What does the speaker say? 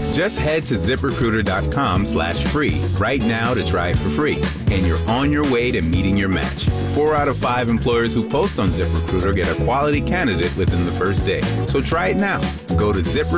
Just head to ZipRecruiter.com/free right now to try it for free. And you're on your way to meeting your match. 4 out of 5 employers who post on ZipRecruiter get a quality candidate within the first day. So try it now. Go to ZipRecruiter.